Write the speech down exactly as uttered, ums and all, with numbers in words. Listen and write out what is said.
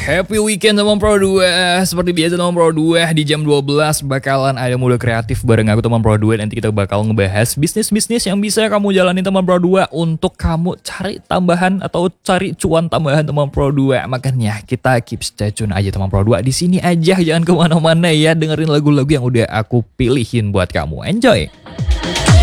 Happy weekend teman Pro dua. Seperti biasa teman Pro dua, di jam dua belas bakalan ada Muda Kreatif bareng aku teman Pro dua. Nanti kita bakal ngebahas bisnis-bisnis yang bisa kamu jalani teman Pro dua untuk kamu cari tambahan atau cari cuan tambahan teman Pro dua. Makanya kita keep stay tune aja teman Pro dua. Di sini aja, jangan kemana-mana ya. Dengerin lagu-lagu yang udah aku pilihin buat kamu. Enjoy.